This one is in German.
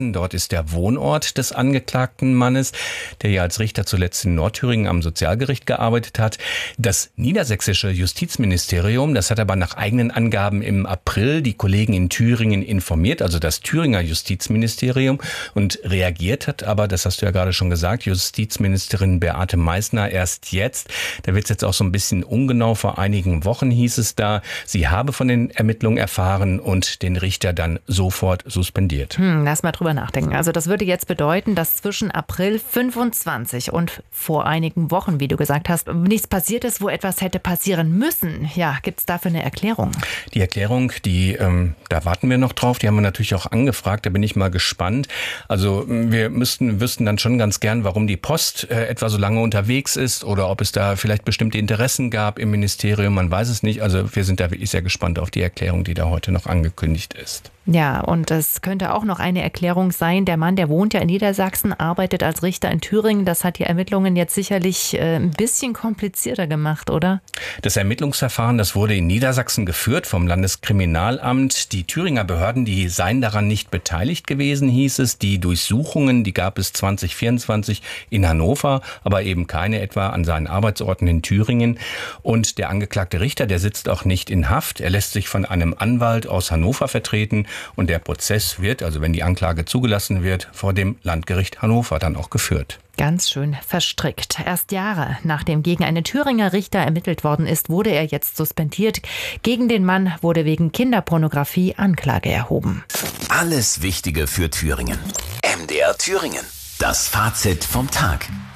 Dort ist der Wohnort des angeklagten Mannes, der ja als Richter zuletzt in Nordthüringen am Sozialgericht gearbeitet hat. Das niedersächsische Justizministerium, das hat aber nach eigenen Angaben im April die Kollegen in Thüringen informiert, also das Thüringer Justizministerium, und reagiert hat aber, das hast du ja gerade schon gesagt, Justizministerin Beate Meißner erst jetzt. Da wird es jetzt auch so ein bisschen ungenau. Vor einigen Wochen hieß es da, sie habe von den Ermittlungen erfahren und den Richter dann sofort suspendiert. Lass mal drüber nachdenken. Also das würde jetzt bedeuten, dass zwischen April 25 und vor einigen Wochen, wie du gesagt hast, nichts passiert ist, wo etwas hätte passieren müssen. Ja, gibt es dafür eine Erklärung? Die Erklärung, da warten wir noch drauf. Die haben wir natürlich auch angefragt. Da bin ich mal gespannt. Also wir wüssten dann schon ganz gern, warum die Post etwa so lange unterwegs ist oder ob es da vielleicht bestimmte Interessen gab im Ministerium. Man weiß es nicht. Also wir sind da wirklich sehr gespannt auf die Erklärung, die da heute noch angekündigt ist. Ja, und es könnte auch noch eine Erklärung sein. Der Mann, der wohnt ja in Niedersachsen, arbeitet als Richter in Thüringen. Das hat die Ermittlungen jetzt sicherlich ein bisschen komplizierter gemacht, oder? Das Ermittlungsverfahren, das wurde in Niedersachsen geführt vom Landeskriminalamt. Die Thüringer Behörden, die seien daran nicht beteiligt gewesen, hieß es. Die Durchsuchungen, die gab es 2024 in Hannover, aber eben keine etwa an seinen Arbeitsorten in Thüringen. Und der angeklagte Richter, der sitzt auch nicht in Haft. Er lässt sich von einem Anwalt aus Hannover vertreten. Und der Prozess wird, also wenn die Anklage zugelassen wird, vor dem Landgericht Hannover dann auch geführt. Ganz schön verstrickt. Erst Jahre nachdem gegen einen Thüringer Richter ermittelt worden ist, wurde er jetzt suspendiert. Gegen den Mann wurde wegen Kinderpornografie Anklage erhoben. Alles Wichtige für Thüringen. MDR Thüringen. Das Fazit vom Tag.